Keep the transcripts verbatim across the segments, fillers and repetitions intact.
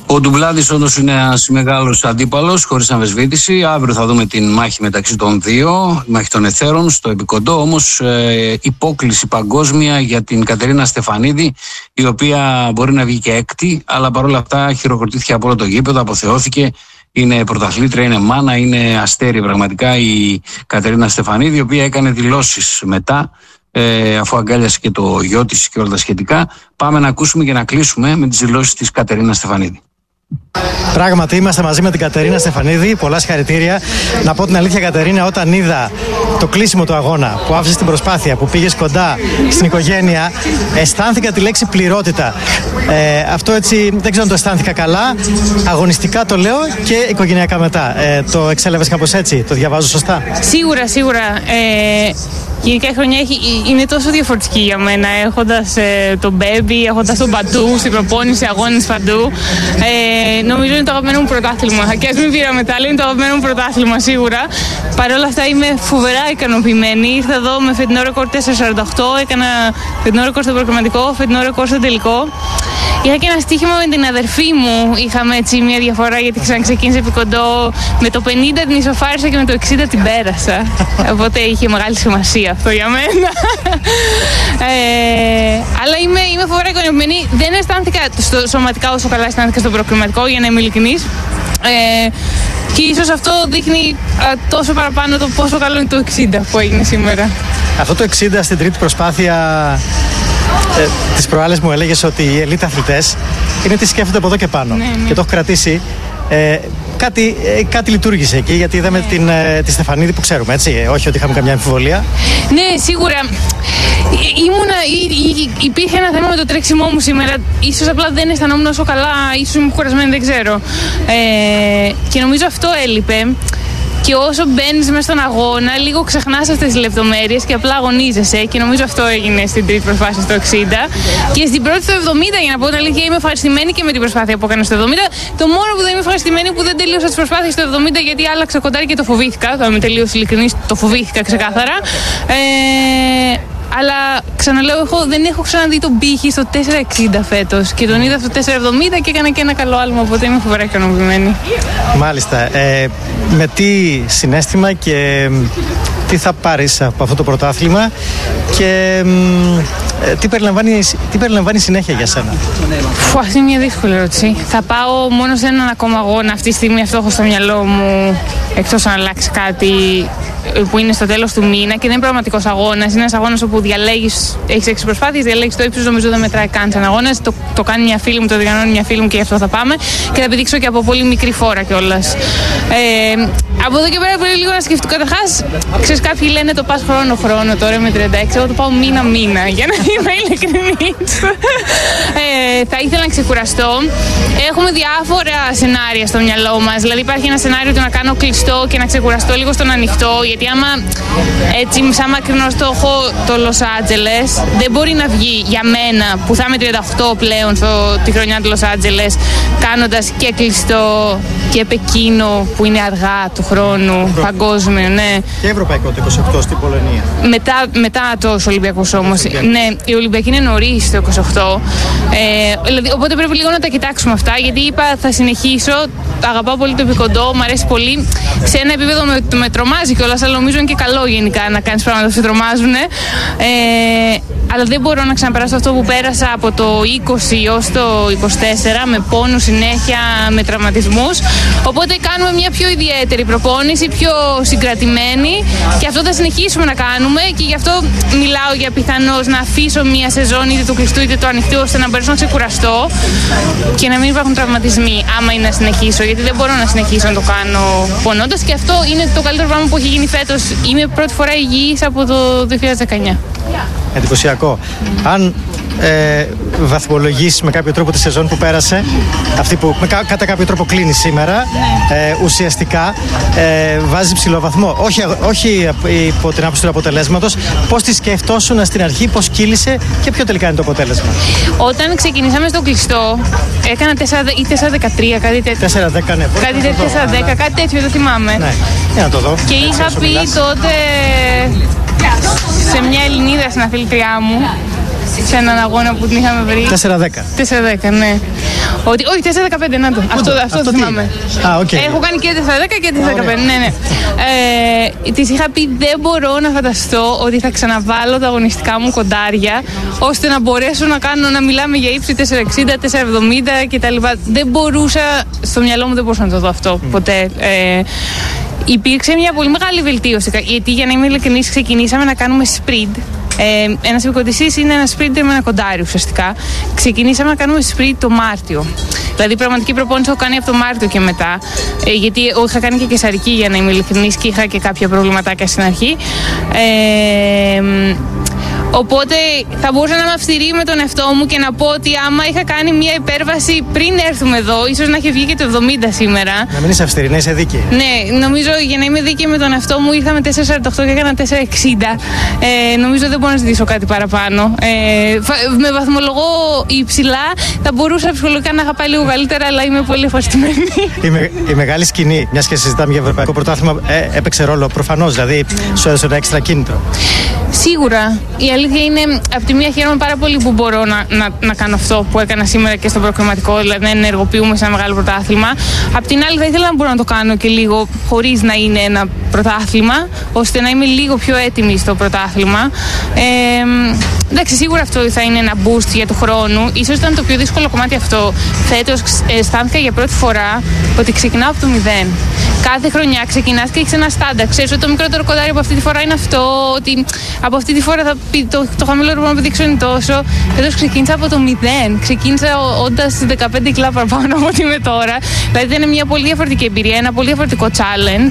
Ο Ντουμπλάτης όντως είναι ένας μεγάλος αντίπαλος, χωρίς αμφισβήτηση. Αύριο θα δούμε την μάχη μεταξύ των δύο, η μάχη των εθέρων στο επικοντό. Όμως ε, υπόκληση παγκόσμια για την Κατερίνα Στεφανίδη, η οποία μπορεί να βγει και έκτη, αλλά παρόλα αυτά χειροκροτήθηκε από όλο το γήπεδο, αποθεώθηκε. Είναι πρωταθλήτρια, είναι μάνα, είναι αστέρι πραγματικά η Κατερίνα Στεφανίδη, η οποία έκανε δηλώσεις μετά, ε, αφού αγκάλιασε και το γιο της και όλα τα σχετικά. Πάμε να ακούσουμε και να κλείσουμε με τις δηλώσεις της Κατερίνα Στεφανίδη. Πράγματι, είμαστε μαζί με την Κατερίνα Στεφανίδη. Πολλά συγχαρητήρια. Να πω την αλήθεια, Κατερίνα, όταν είδα το κλείσιμο του αγώνα, που άφησες την προσπάθεια, που πήγες κοντά στην οικογένεια, αισθάνθηκα τη λέξη πληρότητα. Ε, αυτό έτσι δεν ξέρω αν το αισθάνθηκα καλά. Αγωνιστικά το λέω και οικογενειακά μετά. Ε, το εξέλαβες κάπως έτσι, το διαβάζω σωστά? Σίγουρα, σίγουρα. Ε... Γενικά η χρονιά έχει, είναι τόσο διαφορετική για μένα, έχοντας ε, τον μπέμπι, έχοντας τον παντού, στην προπόνηση, αγώνες παντού. Ε, νομίζω είναι το αγαπημένο μου πρωτάθλημα. Και ας μην πήρα μετάλλιο, είναι το αγαπημένο μου πρωτάθλημα σίγουρα. Παρ' όλα αυτά είμαι φοβερά ικανοποιημένη. Ήρθα εδώ με φετινό ρεκόρ τέσσερα σαράντα οκτώ, έκανα φετινό ρεκόρ στο προκριματικό, φετινό ρεκόρ στο τελικό. Είχα και ένα στοίχημα με την αδερφή μου. Είχαμε έτσι μια διαφορά γιατί ξαναξεκίνησε επί κοντό. Με το πενήντα την ισοφάρισα και με το εξήντα την πέρασα. Οπότε είχε μεγάλη σημασία αυτό για μένα. ε, αλλά είμαι, είμαι φοβερά ικανοποιημένη. Δεν αισθάνθηκα στο, σωματικά όσο καλά αισθάνθηκα στο προκριματικό, για να είμαι ειλικρινής. Ε, και ίσως αυτό δείχνει α, τόσο παραπάνω το πόσο καλό είναι το εξήντα που έγινε σήμερα. Αυτό το εξήντα στην τρίτη προσπάθεια. Ε, τις προάλλες μου έλεγες ότι οι ελίτ αθλητές είναι τι σκέφτονται από εδώ και πάνω. Ναι, ναι. Και το έχω κρατήσει. Ε, κάτι, ε, κάτι λειτουργήσε εκεί, γιατί είδαμε ναι. την, ε, τη Στεφανίδη που ξέρουμε, έτσι. Ε, όχι ότι είχαμε καμιά αμφιβολία. Ναι, σίγουρα. Ήμουνα, ή, ή, υπήρχε ένα θέμα με το τρέξιμό μου σήμερα. Ίσως απλά δεν αισθανόμουν όσο καλά, ίσως ήμουν κουρασμένη, δεν ξέρω. Ε, και νομίζω αυτό έλειπε. Και όσο μπαίνεις μέσα στον αγώνα, λίγο ξεχνάς αυτές τις λεπτομέρειες και απλά αγωνίζεσαι. Και νομίζω αυτό έγινε στην τρίτη προσπάθεια στο εξήντα. Και στην πρώτη στο εβδομήντα, για να πω την αλήθεια, είμαι ευχαριστημένη και με την προσπάθεια που έκανα στο εβδομήντα. Το μόνο που δεν είμαι ευχαριστημένη που δεν τελείωσα τις προσπάθειες στο εβδομήντα, γιατί άλλαξα κοντάρι και το φοβήθηκα. Θα είμαι τελείως ειλικρινής, το φοβήθηκα ξεκάθαρα. Ε, Αλλά ξαναλέω, έχω, δεν έχω ξαναδεί τον πύχη στο τέσσερα εξήντα φέτος και τον είδα στο τέσσερα εβδομήντα και έκανα και ένα καλό άλμα, οπότε είμαι φοβερά ικανοποιημένη. Μάλιστα. Ε, με τι συναίσθημα και τι θα πάρεις από αυτό το πρωτάθλημα και ε, τι, περιλαμβάνει, τι περιλαμβάνει συνέχεια για σένα? Φου, αυτή είναι μια δύσκολη ερώτηση. Θα πάω μόνο σε έναν ακόμα αγώνα. Αυτή τη στιγμή αυτό έχω στο μυαλό μου, εκτός αν αλλάξει κάτι, που είναι στο τέλος του μήνα και δεν είναι πραγματικός αγώνας. Είναι ένας αγώνας όπου διαλέγεις, έχεις έξι προσπάθειες, διαλέγεις το ύψος, νομίζω δεν μετράει καν σαν αγώνας. Το, το κάνει μια φίλη μου, το διοργανώνει μια φίλη μου και γι' αυτό θα πάμε. Και θα επιδείξω και από πολύ μικρή φόρα κιόλας. Ε, από εδώ και πέρα πρέπει λίγο να σκεφτώ. Καταρχάς, ξέρεις, κάποιοι λένε το πας χρόνο-χρόνο τώρα με τριάντα έξι. Εγώ το πάω μήνα-μήνα, για να είμαι ειλικρινής. ε, θα ήθελα να ξεκουραστώ. Έχουμε διάφορα σενάρια στο μυαλό μας. Δηλαδή, υπάρχει ένα σενάριο του να κάνω κλειστό και να ξεκουραστώ λίγο στον ανοιχτό. Γιατί άμα έτσι, σαν μακρινό στόχο το Λος Άντζελες, δεν μπορεί να βγει για μένα που θα είμαι τριάντα οκτώ πλέον στο, τη χρονιά του Λος Άντζελες, κάνοντας και κλειστό και Πεκίνο που είναι αργά του χρόνου, Ευρω... παγκόσμιο, ναι. Και ευρωπαϊκό το είκοσι οκτώ στην Πολωνία. Μετά, μετά τους Ολυμπιακούς όμως. Ναι, η Ολυμπιακή είναι νωρίς το είκοσι οκτώ. Ε, δηλαδή, οπότε πρέπει λίγο να τα κοιτάξουμε αυτά, γιατί είπα θα συνεχίσω. Αγαπάω πολύ το επικοντό, μου αρέσει πολύ. Σε ένα επίπεδο με, με τρομάζει κιόλας, αλλά νομίζω είναι και καλό γενικά να κάνεις πράγματα που σε τρομάζουν. Ε, αλλά δεν μπορώ να ξαναπεράσω αυτό που πέρασα από το είκοσι ως το είκοσι τέσσερα, με πόνους συνέχεια, με τραυματισμούς. Οπότε κάνουμε μια πιο ιδιαίτερη προπόνηση, πιο συγκρατημένη, και αυτό θα συνεχίσουμε να κάνουμε, και γι' αυτό μιλάω για πιθανώς να αφήσω μια σεζόν είτε του κλειστού είτε του ανοιχτού, ώστε να μπορέσω να ξεκουραστώ και να μην υπάρχουν τραυματισμοί άμα είναι να συνεχίσω, γιατί δεν μπορώ να συνεχίσω να το κάνω πονώντας, και αυτό είναι το καλύτερο πράγμα που έχει γίνει φέτος. Είμαι πρώτη φορά υγιής από το δύο χιλιάδες δεκαεννιά. Εντυπωσιακό. Αν ε, βαθμολογήσεις με κάποιο τρόπο τη σεζόν που πέρασε, αυτή που με, κατά κάποιο τρόπο κλείνει σήμερα, ε, ουσιαστικά ε, βάζει ψηλό βαθμό. Όχι, όχι υπό την άποψη του αποτελέσματος. Πώς τη σκεφτόσουν στην αρχή, πώς κύλησε και ποιο τελικά είναι το αποτέλεσμα? Όταν ξεκινήσαμε στο κλειστό, έκανα τέσσερα δεκατρία, κάτι τέτοιο. τέσσερα δέκα, ναι. Κάτι τέτοιο, τέσσερα δέκα, κάτι τέτοιο, δεν θυμάμαι. Ναι. Για να το δω. Και είχα πει τότε σε μια Ελληνίδα συναθλήτριά μου, σε έναν αγώνα που την είχαμε βρει. τέσσερα δέκα. τέσσερα δέκα, ναι. Ότι, όχι, τέσσερα δεκαπέντε, να το. Αυτό, αυτό, αυτό θυμάμαι. Α, okay. Έχω κάνει και τέσσερα δέκα και τέσσερα δεκαπέντε, ναι, ναι. Ε, της είχα πει δεν μπορώ να φανταστώ ότι θα ξαναβάλω τα αγωνιστικά μου κοντάρια ώστε να μπορέσω να κάνω, να μιλάμε για ύψη τέσσερα εξήντα, τέσσερα εβδομήντα κτλ. Δεν μπορούσα, στο μυαλό μου δεν μπορούσα να το δω αυτό ποτέ. Ε, υπήρξε μια πολύ μεγάλη βελτίωση, γιατί για να είμαι ειλικρινής ξεκινήσαμε να κάνουμε sprint. Ε, ένας επικοντισής είναι ένα sprint με ένα κοντάρι ουσιαστικά. Ξεκινήσαμε να κάνουμε sprint το Μάρτιο. Δηλαδή πραγματική προπόνηση έχω κάνει από το Μάρτιο και μετά. Ε, γιατί εγώ είχα κάνει και κεσαρική για να είμαι ειλικρινής και είχα και κάποια προβληματάκια στην αρχή. Ε, Οπότε θα μπορούσα να είμαι αυστηρή με τον εαυτό μου και να πω ότι άμα είχα κάνει μια υπέρβαση πριν έρθουμε εδώ, ίσως να είχε βγει και το εβδομήντα σήμερα. Να μην είσαι αυστηρή, να είσαι δίκαιη. Ναι, νομίζω για να είμαι δίκαιη με τον εαυτό μου ήρθα με τέσσερα σαράντα οκτώ και έκανα τέσσερα εξήντα. Ε, νομίζω δεν μπορώ να ζητήσω κάτι παραπάνω. Ε, με βαθμολογώ υψηλά, θα μπορούσα ψυχολογικά να είχα πάει λίγο καλύτερα, αλλά είμαι πολύ ευχαριστημένη. Η, με, η μεγάλη σκηνή, μια και συζητάμε για ευρωπαϊκό πρωτάθλημα, ε, έπαιξε ρόλο προφανώς, δηλαδή σου έδωσε ένα έξτρα κίνητρο. Σίγουρα. Η αλήθεια είναι, από τη μία χαίρομαι πάρα πολύ που μπορώ να, να, να κάνω αυτό που έκανα σήμερα και στο προκριματικό, δηλαδή να ενεργοποιούμε σε ένα μεγάλο πρωτάθλημα. Απ' την άλλη, θα ήθελα να μπορώ να το κάνω και λίγο χωρίς να είναι ένα πρωτάθλημα, ώστε να είμαι λίγο πιο έτοιμη στο πρωτάθλημα. Ε, εντάξει, σίγουρα αυτό θα είναι ένα boost για του χρόνου. Ίσως ήταν το πιο δύσκολο κομμάτι αυτό. Φέτος αισθάνθηκα για πρώτη φορά ότι ξεκινάω από το μηδέν. Κάθε χρονιά ξεκινάς και έχεις ένα στάνταρ. Ξέρεις ότι το μικρότερο κοντάρι από αυτή τη φορά είναι αυτό, ότι από αυτή τη φορά θα πει, το, το χαμηλότερο που μπορώ να πηδήξω είναι τόσο. Εδώ ξεκίνησα από το μηδέν. Ξεκίνησα όντας δεκαπέντε κιλά παραπάνω από ό,τι είμαι τώρα. Δηλαδή ήταν μια πολύ διαφορετική εμπειρία, ένα πολύ διαφορετικό challenge.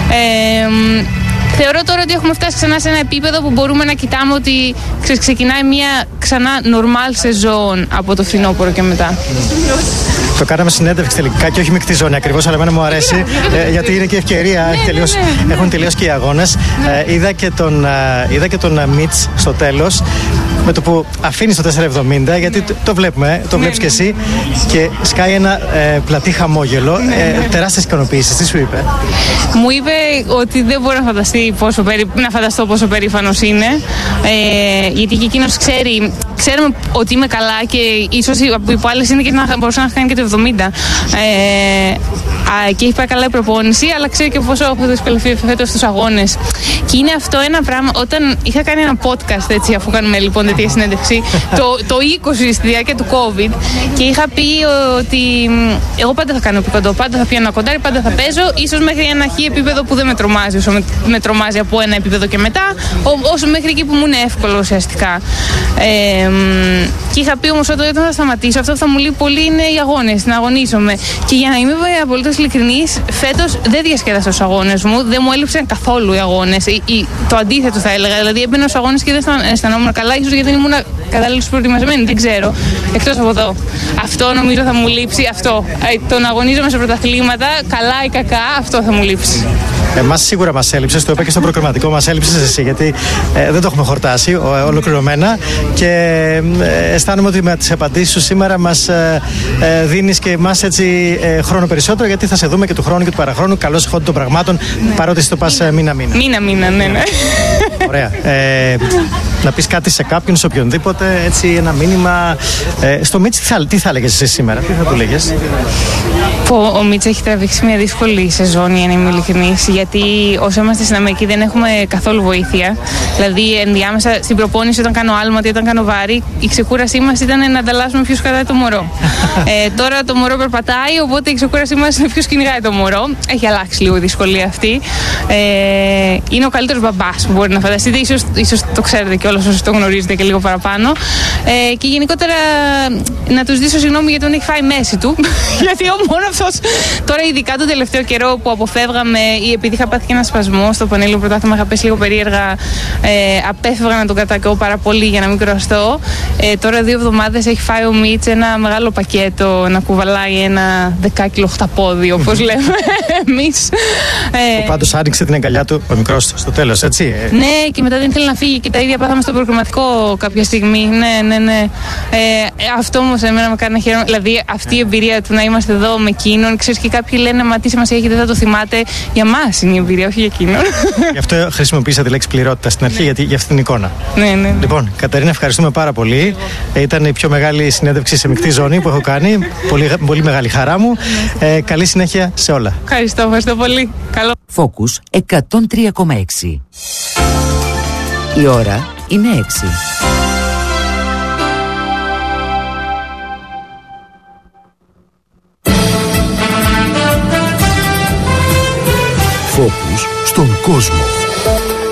Ε, Θεωρώ τώρα ότι έχουμε φτάσει ξανά σε ένα επίπεδο που μπορούμε να κοιτάμε ότι ξεκινάει μια ξανά normal σεζόν από το φθινόπωρο και μετά. Το κάναμε συνέντευξη τελικά και όχι μεικτή ζώνη ακριβώς, αλλά εμένα μου αρέσει ε, γιατί είναι και ευκαιρία. Ναι, τελείως, ναι, ναι. Έχουν τελειώσει και οι αγώνες. Ναι. Ε, είδα και τον, ε, είδα και τον Μίτς στο τέλος, με το που αφήνει το τέσσερα εβδομήντα, γιατί το, το βλέπουμε, το βλέπεις ναι, και εσύ, και σκάει ένα ε, πλατή χαμόγελο. Ναι, ε, ναι. Τεράστιες ικανοποίησεις. Τι σου είπε? Μου είπε ότι δεν μπορεί να, φανταστεί πόσο περί... να φανταστώ πόσο περήφανος είναι. Ε, γιατί και εκείνος ξέρει, ξέρουμε ότι είμαι καλά και ίσως από άλλες συνδίκες να μπορούσα να κάνει και το εβδομήντα. Ε, α, και έχει πάει καλά η προπόνηση, αλλά ξέρει και πόσο έχω δυσκολευτεί φέτος στους αγώνες. Και είναι αυτό ένα πράγμα. Όταν είχα κάνει ένα podcast, έτσι, αφού κάνουμε λοιπόν τέτοια συνέντευξη, το, το είκοσι στη διάρκεια του COVID, και είχα πει ότι εγώ πάντα θα κάνω επικοντό, πάντα θα πιάνω ένα κοντάρι, πάντα θα παίζω, ίσως μέχρι ένα χι επίπεδο που δεν με τρομάζει, όσο με, με τρομάζει από ένα επίπεδο και μετά, ό, όσο μέχρι εκεί που μου είναι εύκολο ουσιαστικά. Ε, και είχα πει όμως ότι όταν θα σταματήσω, αυτό που θα μου λείπει πολύ είναι οι αγώνες, να αγωνίζομαι. Και για να είμαι απολύτως ειλικρινής, φέτος δεν διασκέδασα τους αγώνες μου, δεν μου έλειψαν καθόλου οι αγώνες. Ή, ή, το αντίθετο θα έλεγα. Δηλαδή έμπαινα στους αγώνες και δεν αισθανόμουν καλά, ίσως γιατί δεν ήμουν κατάλληλα προετοιμασμένη, δεν ξέρω. Εκτός από εδώ. Αυτό νομίζω θα μου λείψει. Αυτό. Το να αγωνίζομαι σε πρωταθλήματα, καλά ή κακά, αυτό θα μου λείψει. Εμάς σίγουρα μας έλειψε, το είπα και στο προκριματικό, μας έλειψες εσύ, γιατί ε, δεν το έχουμε χορτάσει ο, ολοκληρωμένα, και ε, αισθάνομαι ότι με τις απαντήσεις σου σήμερα μας ε, ε, δίνεις και εμάς έτσι ε, χρόνο περισσότερο, γιατί θα σε δούμε και του χρόνου και του παραχρόνου καλώς χόντου των πραγμάτων, ναι. Παρότι εσύ το πας μήνα-μήνα. Μήνα-μήνα, ναι, ναι. Ωραία. Ε, να πεις κάτι σε κάποιον, σε οποιονδήποτε, έτσι ένα μήνυμα. Ε, στο Μίτς τι θα, τι θα έλεγες εσύ σήμερα, τι θα του λέγες? Ο Μίτς έχει τραβήξει μια δύσκολη σεζόν, για να είμαι ειλικρινής, γιατί όσο είμαστε στην Αμερική δεν έχουμε καθόλου βοήθεια. Δηλαδή, ενδιάμεσα στην προπόνηση, όταν κάνω άλμα ή όταν κάνω βάρη, η ξεκούρασή μας ήταν να ανταλλάσσουμε ποιος κρατάει το μωρό. ε, τώρα το μωρό περπατάει, οπότε η ξεκούρασή μας είναι ποιος κυνηγάει το μωρό. Έχει αλλάξει λίγο η δυσκολία αυτή. Ε, είναι ο καλύτερος μπαμπάς που μπορεί να φανταστείτε, ίσως, ίσως το ξέρετε κιόλας όσοι το γνωρίζετε και λίγο παραπάνω. Ε, και γενικότερα να τους ζητήσω συγγνώμη γιατί τον έχει φάει μέση του. Γιατί μόνο αυτός, τώρα ειδικά τον τελευταίο καιρό που αποφεύγαμε, ή επειδή είχα πάθει και ένα σπασμό στο πανελλήνιο πρωτάθλημα, είχα πέσει λίγο περίεργα, ε, απέφευγα να τον κρατάω πάρα πολύ για να μην κουραστώ. Ε, τώρα δύο εβδομάδες έχει φάει ο Μίτς ένα μεγάλο πακέτο, να κουβαλάει ένα δεκάκιλο χταπόδι, όπως λέμε εμείς. Ε, πάντως άνοιξε την αγκαλιά του ο μικρός στο τέλος, έτσι. Ναι, και μετά δεν ήθελε να φύγει και τα ίδια πάθαμε στο προκριματικό κάποια στιγμή. Ναι, ναι, ναι. Ε, αυτό όμως εμένα με κάνει να χαίρομαι. Δηλαδή αυτή η εμπειρία του να είμαστε εδώ με εκείνον. Ξέρεις, και κάποιοι λένε μα τι σημασία έχει, δεν θα το θυμάται. Για μας είναι η εμπειρία, όχι για εκείνον. Γι' αυτό χρησιμοποίησα τη λέξη πληρότητα στην αρχή, ναι. γιατί, για αυτή την εικόνα. Ναι, ναι, ναι. Λοιπόν, Κατερίνα, ευχαριστούμε πάρα πολύ. Ε, ήταν η πιο μεγάλη συνέντευξη σε μεικτή ζώνη που έχω κάνει. Πολύ, πολύ μεγάλη χαρά μου. Ε, καλή συνέχεια σε όλα. Ευχαριστώ, ευχαριστώ πολύ. Καλό. Focus εκατόν τρία κόμμα έξι. Η ώρα είναι έξι. Focus στον κόσμο.